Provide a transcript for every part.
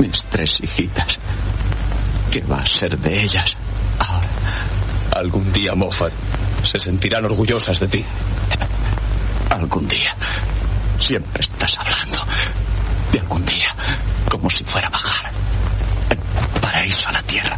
Mis 3 hijitas. ¿Qué va a ser de ellas ahora? Algún día, Moffat, se sentirán orgullosas de ti. Algún día. Siempre estás hablando de algún día, como si fuera bajar el paraíso a la tierra.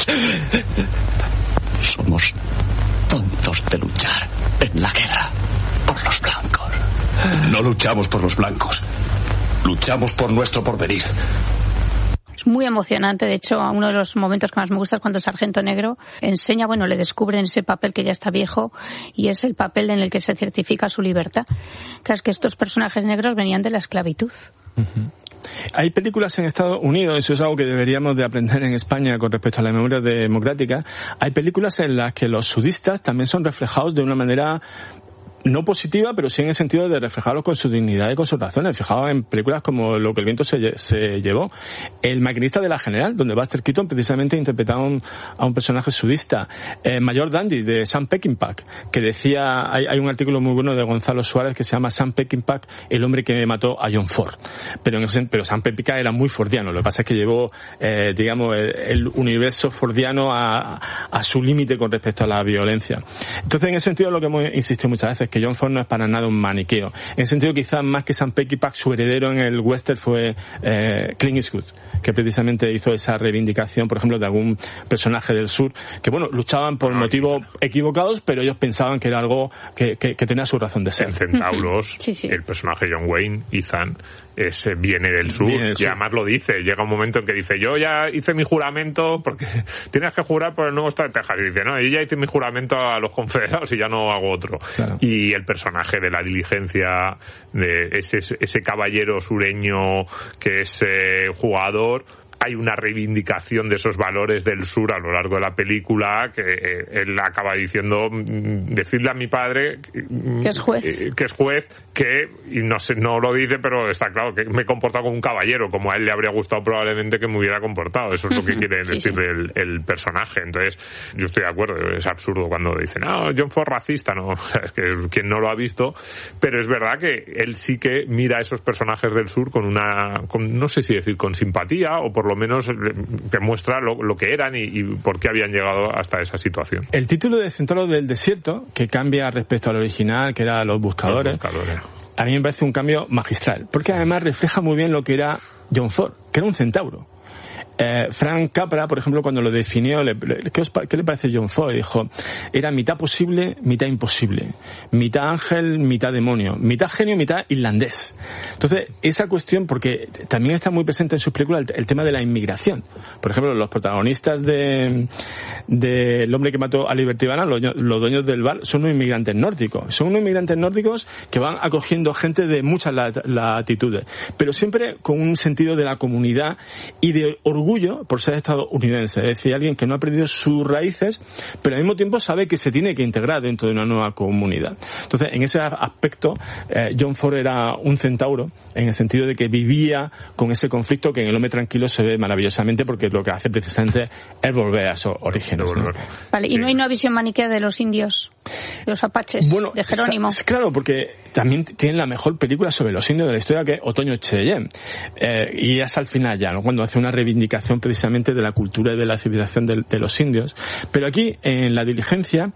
Somos tontos de luchar en la guerra por los blancos. No luchamos por los blancos. Luchamos por nuestro porvenir. Es muy emocionante. De hecho, uno de los momentos que más me gusta es cuando el Sargento Negro enseña, le descubren ese papel que ya está viejo y es el papel en el que se certifica su libertad. Claro, es que estos personajes negros venían de la esclavitud. Uh-huh. Hay películas en Estados Unidos, eso es algo que deberíamos de aprender en España con respecto a la memoria democrática. Hay películas en las que los sudistas también son reflejados de una manera no positiva, pero sí en el sentido de reflejarlos con su dignidad y con sus razones. Fijaos en películas como Lo que el viento se llevó. El maquinista de la General, donde Buster Keaton precisamente interpretaba a un personaje sudista. Mayor Dandy, de Sam Peckinpah, que decía, hay un artículo muy bueno de Gonzalo Suárez que se llama Sam Peckinpah, el hombre que mató a John Ford. Pero Sam Peckinpah era muy fordiano. Lo que pasa es que llevó, el universo fordiano a su límite con respecto a la violencia. Entonces, en ese sentido, lo que hemos insistido muchas veces, que John Ford no es para nada un maniqueo. En ese sentido, quizás más que Sam Peckinpah, su heredero en el western fue Clint Eastwood, que precisamente hizo esa reivindicación, por ejemplo, de algún personaje del sur, que luchaban por motivos equivocados, pero ellos pensaban que era algo que tenía su razón de ser. En Centauros, sí. El personaje John Wayne, Ethan, viene del sur, y además lo dice. Llega un momento en que dice, yo ya hice mi juramento, porque tienes que jurar por el nuevo estado de Texas. Y dice, no, yo ya hice mi juramento a los confederados y ya no hago otro. Claro. Y el personaje de la diligencia, de ese caballero sureño que es jugador, hay una reivindicación de esos valores del sur a lo largo de la película, que él acaba diciendo, decirle a mi padre que es juez, y no lo dice, pero está claro que me he comportado como un caballero, como a él le habría gustado probablemente que me hubiera comportado. Eso es lo que quiere decir el personaje. Entonces, yo estoy de acuerdo, es absurdo cuando dicen, John Ford racista, no, es que quien no lo ha visto, pero es verdad que él sí que mira a esos personajes del sur con no sé si decir con simpatía, o por lo menos que muestra lo que eran y por qué habían llegado hasta esa situación. El título de Centauros del Desierto, que cambia respecto al original, que era Los Buscadores, a mí me parece un cambio magistral, porque además refleja muy bien lo que era John Ford, que era un centauro. Frank Capra, por ejemplo, cuando lo definió, ¿qué le parece John Ford? Dijo, era mitad posible, mitad imposible, mitad ángel, mitad demonio, mitad genio, mitad irlandés. Entonces, esa cuestión, porque también está muy presente en sus películas el tema de la inmigración. Por ejemplo, los protagonistas de El hombre que mató a Liberty Balance, los dueños del bar, son unos inmigrantes nórdicos. Son unos inmigrantes nórdicos que van acogiendo gente de muchas latitudes, pero siempre con un sentido de la comunidad y de orgullo por ser estadounidense, es decir, alguien que no ha perdido sus raíces, pero al mismo tiempo sabe que se tiene que integrar dentro de una nueva comunidad. Entonces, en ese aspecto, John Ford era un centauro, en el sentido de que vivía con ese conflicto que en El hombre tranquilo se ve maravillosamente, porque lo que hace precisamente es volver a esos orígenes, ¿no? Vale, y no hay una visión maniquea de los indios, de los apaches, de Jerónimo. Claro, porque también tienen la mejor película sobre los indios de la historia, que es Otoño Cheyenne, y es al final ya, ¿no?, cuando hace una reivindicación precisamente de la cultura y de la civilización de los indios. Pero aquí, en La diligencia,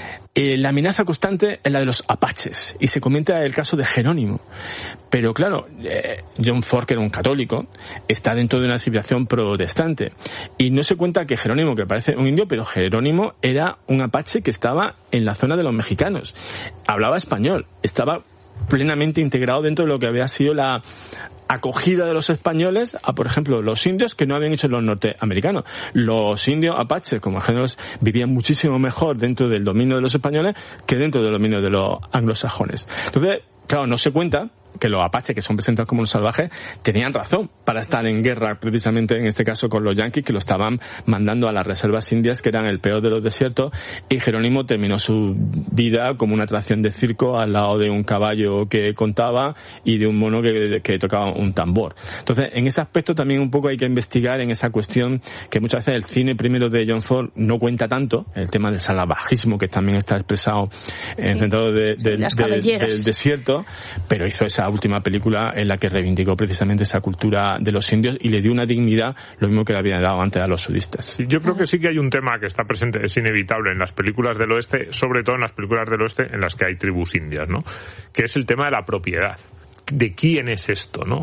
la amenaza constante es la de los apaches, y se comenta el caso de Jerónimo. Pero claro, John Ford, que era un católico, está dentro de una civilización protestante, y no se cuenta que Jerónimo, que parece un indio, pero Jerónimo era un apache que estaba en la zona de los mexicanos, hablaba español, estaba plenamente integrado dentro de lo que había sido la acogida de los españoles a, por ejemplo, los indios, que no habían hecho los norteamericanos. Los indios apaches, como géneros, vivían muchísimo mejor dentro del dominio de los españoles que dentro del dominio de los anglosajones. Entonces, claro, no se cuenta que los apaches, que son presentados como unos salvajes, tenían razón para estar en guerra, precisamente en este caso con los yanquis, que lo estaban mandando a las reservas indias, que eran el peor de los desiertos, y Jerónimo terminó su vida como una atracción de circo al lado de un caballo que contaba y de un mono que tocaba un tambor. Entonces, en ese aspecto también un poco hay que investigar en esa cuestión que muchas veces el cine primero de John Ford no cuenta tanto, el tema del salvajismo, que también está expresado dentro del desierto, pero hizo esa última película en la que reivindicó precisamente esa cultura de los indios y le dio una dignidad, lo mismo que le había dado antes a los sudistas. Yo creo que sí que hay un tema que está presente, es inevitable en las películas del oeste, sobre todo en las películas del oeste en las que hay tribus indias, ¿no? Que es el tema de la propiedad. ¿De quién es esto, no?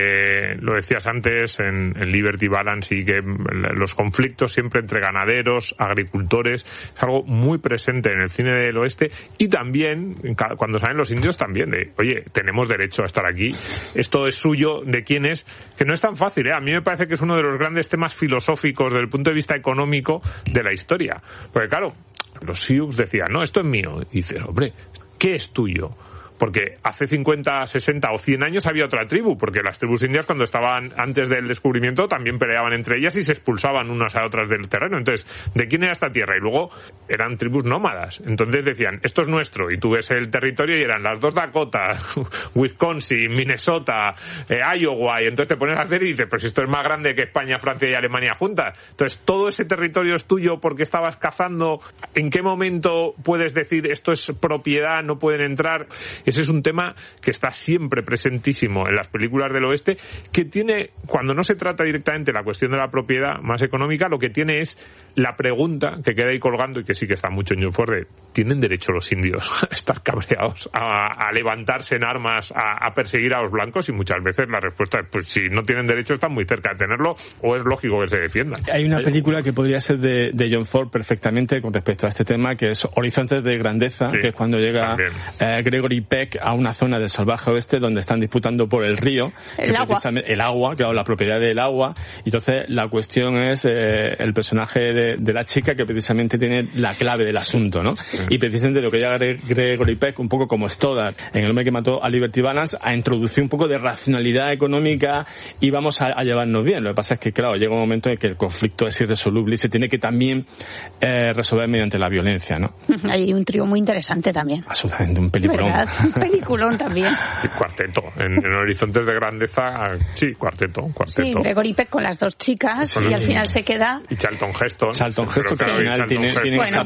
Lo decías antes en Liberty Balance, y que los conflictos siempre entre ganaderos, agricultores, es algo muy presente en el cine del oeste, y también cuando salen los indios también de, oye, tenemos derecho a estar aquí, esto es suyo, ¿de quién es? Que no es tan fácil, ¿eh? A mí me parece que es uno de los grandes temas filosóficos desde el punto de vista económico de la historia, porque claro, los Sioux decían, no, esto es mío, y dices, hombre, ¿qué es tuyo? Porque hace 50, 60 o 100 años había otra tribu, porque las tribus indias cuando estaban antes del descubrimiento también peleaban entre ellas y se expulsaban unas a otras del terreno. Entonces, ¿de quién era esta tierra? Y luego eran tribus nómadas. Entonces decían, esto es nuestro. Y tú ves el territorio y eran las dos Dakota, Wisconsin, Minnesota, Iowa. Y entonces te pones a hacer y dices, pues esto es más grande que España, Francia y Alemania juntas. Entonces, todo ese territorio es tuyo porque estabas cazando. ¿En qué momento puedes decir esto es propiedad, no pueden entrar? Ese es un tema que está siempre presentísimo en las películas del oeste, que tiene, cuando no se trata directamente de la cuestión de la propiedad más económica, lo que tiene es la pregunta que queda ahí colgando y que sí que está mucho en John Ford, de, ¿tienen derecho los indios a estar cabreados, a levantarse en armas, a perseguir a los blancos? Y muchas veces la respuesta es, pues si no tienen derecho están muy cerca de tenerlo, o es lógico que se defiendan. Hay una película que podría ser de John Ford perfectamente con respecto a este tema, que es Horizontes de Grandeza, sí, que es cuando llega Gregory Peck a una zona del salvaje oeste donde están disputando por el río, el agua, claro, la propiedad del agua. Y entonces la cuestión es el personaje de la chica que precisamente tiene la clave del asunto, ¿no? Sí. Y precisamente lo que llega Gregory Peck, un poco como Stoddard en El hombre que mató a Liberty Balance, a introducir un poco de racionalidad económica y vamos a llevarnos bien. Lo que pasa es que, claro, llega un momento en que el conflicto es irresoluble y se tiene que también resolver mediante la violencia, ¿no? Hay un trío muy interesante también. Absolutamente, un peliculón. Un peliculón también. Sí, cuarteto. En Horizontes de Grandeza, sí, cuarteto. Sí, Gregory Peck con las dos chicas, sí, y al final se queda... Y Charlton Heston. Que al final tiene esa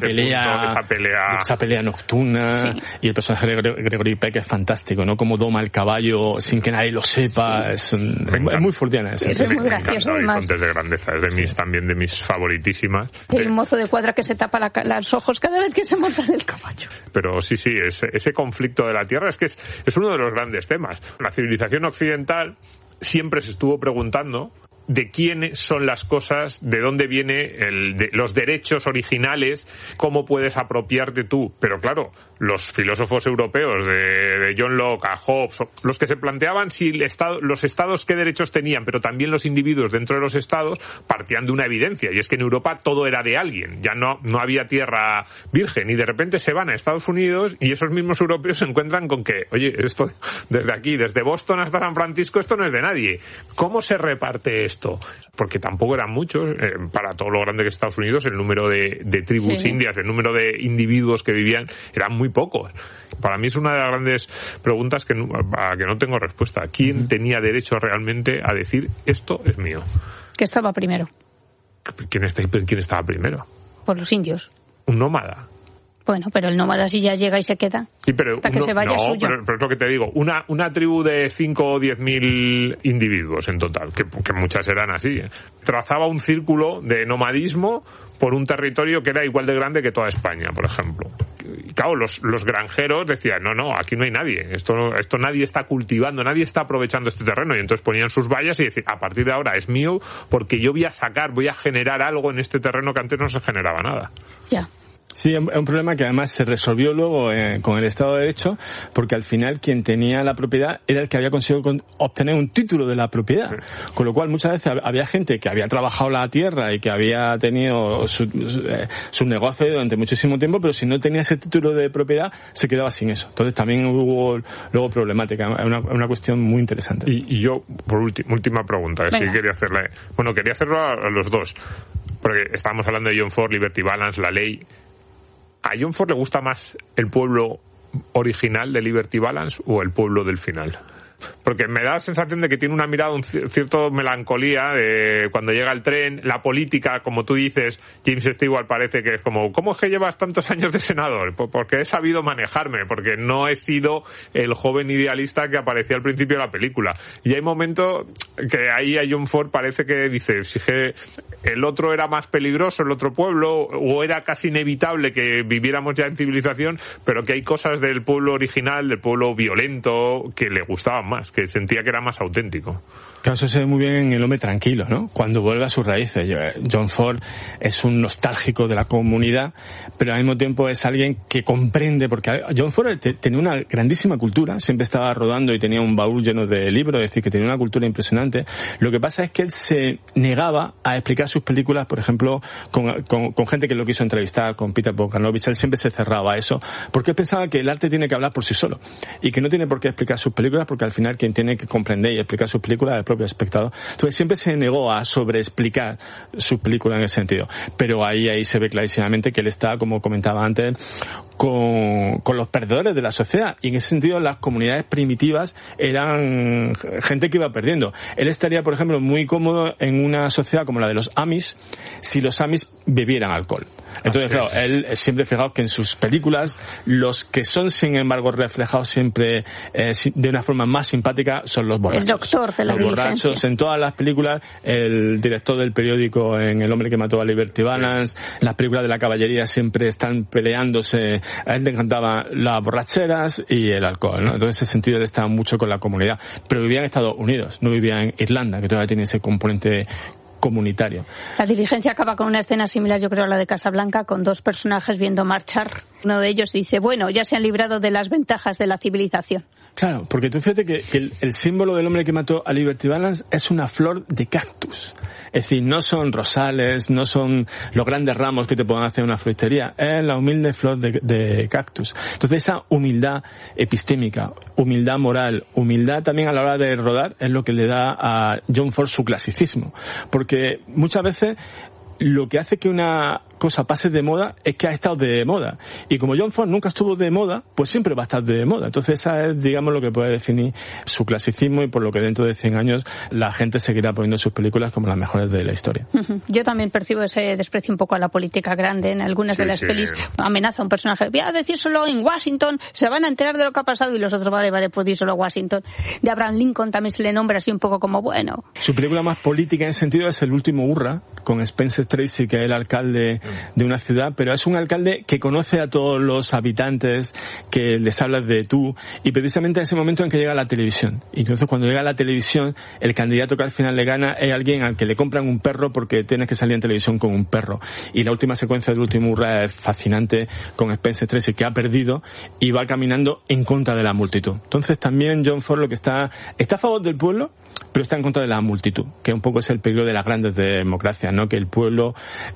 pelea nocturna, sí. Y el personaje de Gregory Peck es fantástico, ¿no? Como doma el caballo sin que nadie lo sepa. Es muy fordiana. Es muy gracioso. Horizontes de Grandeza es también de mis favoritísimas. Hay un mozo de cuadra que se tapa los ojos cada vez que se monta en el caballo. Pero sí, ese conflicto de la tierra es que es uno de los grandes temas. La civilización occidental siempre se estuvo preguntando de quiénes son las cosas, de dónde viene los derechos originales, cómo puedes apropiarte tú. Pero claro, los filósofos europeos de John Locke a Hobbes, los que se planteaban si los estados qué derechos tenían, pero también los individuos dentro de los estados, partían de una evidencia, y es que en Europa todo era de alguien, ya no había tierra virgen, y de repente se van a Estados Unidos y esos mismos europeos se encuentran con que, oye, esto desde aquí, desde Boston hasta San Francisco, esto no es de nadie. ¿Cómo se reparte esto? Porque tampoco eran muchos, para todo lo grande que es Estados Unidos, el número de tribus indias, el número de individuos que vivían, eran muy pocos. Para mí es una de las grandes preguntas a que no tengo respuesta. ¿Quién tenía derecho realmente a decir esto es mío? ¿Qué estaba primero? ¿Quién estaba primero? Por los indios. Un nómada. Bueno, pero el nómada si ya llega y se queda, sí, pero hasta que se vaya suyo. Pero es lo que te digo, una tribu de 5 o 10.000 individuos en total, que muchas eran así, trazaba un círculo de nomadismo por un territorio que era igual de grande que toda España, por ejemplo. Y claro, los granjeros decían, no, aquí no hay nadie, esto nadie está cultivando, nadie está aprovechando este terreno, y entonces ponían sus vallas y decían, a partir de ahora es mío porque yo voy a generar algo en este terreno que antes no se generaba nada. Ya. Sí, es un problema que además se resolvió luego con el Estado de Derecho, porque al final quien tenía la propiedad era el que había conseguido obtener un título de la propiedad. Sí. Con lo cual muchas veces había gente que había trabajado la tierra y que había tenido su negocio durante muchísimo tiempo, pero si no tenía ese título de propiedad se quedaba sin eso. Entonces también hubo luego problemática. Es una cuestión muy interesante. Y yo, por última pregunta, sí quería hacerle. Bueno, quería hacerlo a los dos, porque estábamos hablando de John Ford, Liberty Balance, la ley. ¿A John Ford le gusta más el pueblo original de Liberty Balance o el pueblo del final? porque me da la sensación de que tiene una mirada, cierto melancolía de cuando llega el tren, la política, como tú dices, James Stewart parece que es como, ¿cómo es que llevas tantos años de senador? Porque he sabido manejarme, porque no he sido el joven idealista que aparecía al principio de la película. Y hay momentos que ahí a John Ford parece que dice, si que el otro era más peligroso, el otro pueblo, o era casi inevitable que viviéramos ya en civilización, pero que hay cosas del pueblo original, del pueblo violento, que le gustaban más, que sentía que era más auténtico. Claro, eso se ve muy bien en El hombre tranquilo, ¿no? Cuando vuelve a sus raíces. John Ford es un nostálgico de la comunidad, pero al mismo tiempo es alguien que comprende, porque John Ford tenía una grandísima cultura, siempre estaba rodando y tenía un baúl lleno de libros, es decir, que tenía una cultura impresionante. Lo que pasa es que él se negaba a explicar sus películas, por ejemplo, con gente que lo quiso entrevistar, con Peter Bogdanovich. Él siempre se cerraba a eso, porque él pensaba que el arte tiene que hablar por sí solo, y que no tiene por qué explicar sus películas, porque al final quien tiene que comprender y explicar sus películas es el propio espectador. Entonces siempre se negó a sobreexplicar sus películas en ese sentido. Pero ahí se ve clarísimamente que él está, como comentaba antes, con los perdedores de la sociedad. Y en ese sentido las comunidades primitivas eran gente que iba perdiendo. Él estaría, por ejemplo, muy cómodo en una sociedad como la de los Amish si los Amish bebieran alcohol. Entonces, claro, él siempre, fijaos que en sus películas los que son, sin embargo, reflejados siempre de una forma más simpática son los borrachos. El doctor de la los borrachos en todas las películas, el director del periódico en El hombre que mató a Liberty Balance, las películas de la caballería siempre están peleándose. A él le encantaban las borracheras y el alcohol, ¿no? Entonces, en ese sentido, él estaba mucho con la comunidad. Pero vivía en Estados Unidos, no vivía en Irlanda, que todavía tiene ese componente comunitario. La Diligencia acaba con una escena similar, yo creo, a la de Casablanca, con dos personajes viendo marchar. Uno de ellos dice, bueno, ya se han librado de las ventajas de la civilización. Claro, porque tú fíjate que el símbolo del hombre que mató a Liberty Balance es una flor de cactus. Es decir, no son rosales, no son los grandes ramos que te puedan hacer una floristería, es la humilde flor de cactus. Entonces esa humildad epistémica, humildad moral, humildad también a la hora de rodar es lo que le da a John Ford su clasicismo. Porque muchas veces lo que hace que una cosa pase de moda es que ha estado de moda. Y como John Ford nunca estuvo de moda, pues siempre va a estar de moda. Entonces esa es, digamos, lo que puede definir su clasicismo y por lo que dentro de 100 años la gente seguirá poniendo sus películas como las mejores de la historia. Yo también percibo ese desprecio un poco a la política grande en algunas de las pelis. Amenaza a un personaje, voy a decírselo en Washington, se van a enterar de lo que ha pasado, y los otros, vale, pues díselo a Washington. De Abraham Lincoln también se le nombra así un poco como, bueno. Su película más política en ese sentido es El último hurra, con Spencer Tracy, que es el alcalde de una ciudad, pero es un alcalde que conoce a todos los habitantes, que les habla de tú, y precisamente en ese momento en que llega la televisión. Y entonces cuando llega la televisión, el candidato que al final le gana es alguien al que le compran un perro porque tienes que salir en televisión con un perro. Y la última secuencia del último hurra es fascinante, con Spencer Tracy, que ha perdido y va caminando en contra de la multitud. Entonces también John Ford lo que está a favor del pueblo, pero está en contra de la multitud, que un poco es el peligro de las grandes democracias, ¿no? Que el pueblo,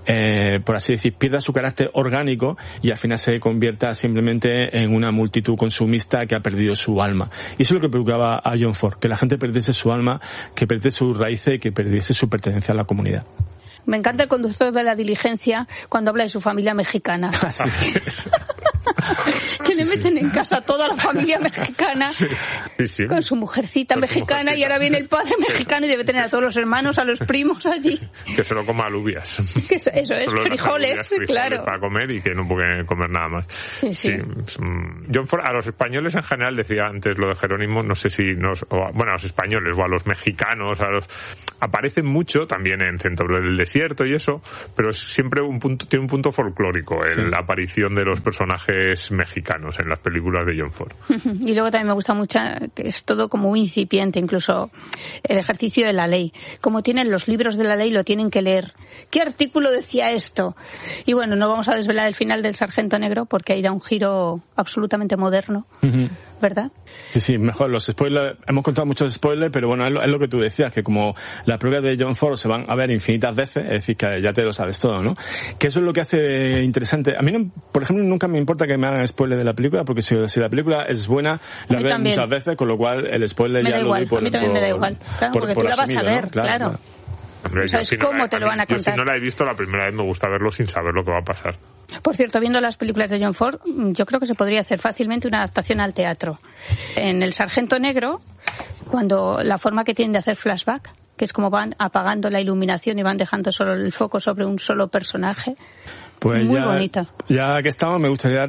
por así decir, pierda su carácter orgánico y al final se convierta simplemente en una multitud consumista que ha perdido su alma. Y eso es lo que preocupaba a John Ford, que la gente perdiese su alma, que perdiese sus raíces y que perdiese su pertenencia a la comunidad. Me encanta el conductor de la Diligencia cuando habla de su familia mexicana. Que le meten en casa a toda la familia mexicana, con su mujercita mexicana, y ahora viene el padre mexicano y debe tener a todos los hermanos, a los primos allí. Que se lo coma alubias. Que eso es, frijoles, claro. Para comer y que no puede comer nada más. Sí. John Ford, a los españoles en general, decía antes lo de Jerónimo, no sé si a los españoles o a los mexicanos, aparecen mucho también en Centro del Desierto y eso, pero siempre tiene un punto folclórico la aparición de los personajes mexicanos en las películas de John Ford. Y luego también me gusta mucho que es todo como muy incipiente, incluso el ejercicio de la ley. Como tienen los libros de la ley, lo tienen que leer. ¿Qué artículo decía esto? Y bueno, no vamos a desvelar el final del Sargento Negro porque ahí da un giro absolutamente moderno, ¿verdad? Sí, mejor los spoilers. Hemos contado muchos spoilers, pero bueno, es lo que tú decías, que como las películas de John Ford se van a ver infinitas veces, es decir, que ya te lo sabes todo, ¿no? Que eso es lo que hace interesante. A mí, por ejemplo, nunca me importa que me hagan spoilers de la película, porque si la película es buena, la veo muchas veces, con lo cual el spoiler me ya lo doy por... A mí también me da igual, claro, porque tú la vas a ver, ¿no? Claro. Hombre, ¿Sabes cómo te lo van a contar? Yo si no la he visto la primera vez me gusta verlo sin saber lo que va a pasar. Por cierto, viendo las películas de John Ford, yo creo que se podría hacer fácilmente una adaptación al teatro. En El Sargento Negro, cuando la forma que tienen de hacer flashback, que es como van apagando la iluminación y van dejando solo el foco sobre un solo personaje. Pues muy bonita. Ya que estamos, me gustaría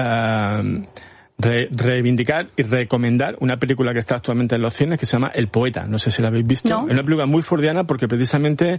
reivindicar y recomendar una película que está actualmente en los cines que se llama El Poeta. No sé si la habéis visto. No. Es una película muy fordiana porque precisamente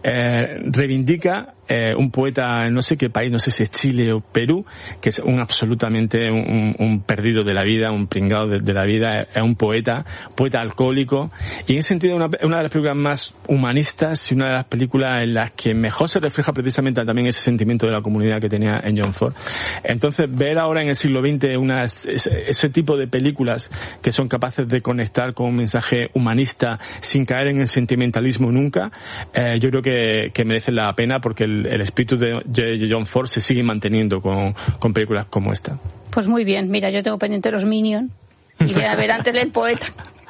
reivindica un poeta en no sé qué país, no sé si es Chile o Perú, que es absolutamente un perdido de la vida, un pringado de la vida. Es un poeta alcohólico, y en ese sentido una de las películas más humanistas y una de las películas en las que mejor se refleja precisamente también ese sentimiento de la comunidad que tenía en John Ford. Entonces, ver ahora en el siglo XX ese tipo de películas que son capaces de conectar con un mensaje humanista sin caer en el sentimentalismo nunca, yo creo que merecen la pena, porque el espíritu de John Ford se sigue manteniendo con películas como esta. Pues muy bien, mira, yo tengo pendiente los Minions y voy a ver antes El Poeta.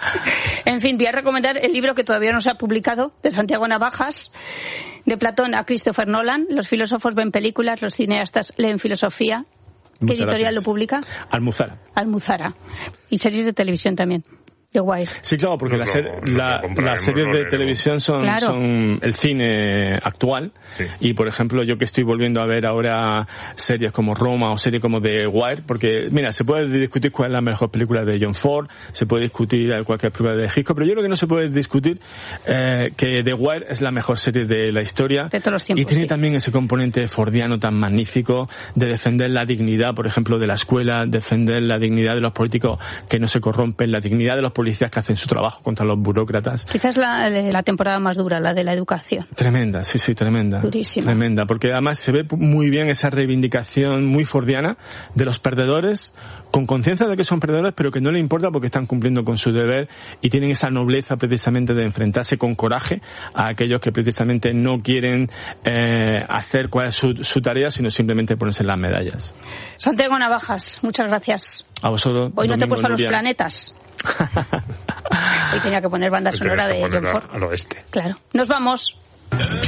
En fin, voy a recomendar el libro que todavía no se ha publicado, de Santiago Navajas, de Platón a Christopher Nolan. Los filósofos ven películas, los cineastas leen filosofía. ¿Qué editorial lo publica? Almuzara. Y series de televisión también. The Wire. Sí, claro, porque las series de televisión son el cine actual. Sí. Y, por ejemplo, yo que estoy volviendo a ver ahora series como Roma o series como The Wire, porque, mira, se puede discutir cuál es la mejor película de John Ford, se puede discutir cualquier película de Hitchcock, pero yo creo que no se puede discutir que The Wire es la mejor serie de la historia. De todos los tiempos, y tiene también ese componente fordiano tan magnífico de defender la dignidad, por ejemplo, de la escuela, defender la dignidad de los políticos que no se corrompen, la dignidad de los policías que hacen su trabajo contra los burócratas. Quizás la temporada más dura, la de la educación. Tremenda, sí, tremenda. Durísima. Tremenda, porque además se ve muy bien esa reivindicación muy fordiana de los perdedores, con conciencia de que son perdedores, pero que no les importa porque están cumpliendo con su deber y tienen esa nobleza precisamente de enfrentarse con coraje a aquellos que precisamente no quieren hacer cuál es su tarea, sino simplemente ponerse las medallas. Santiago Navajas, muchas gracias. A vosotros. Hoy no te he puesto a Los Planetas. Hoy tenía que poner banda sonora de John Ford. Al oeste. Claro. Nos vamos.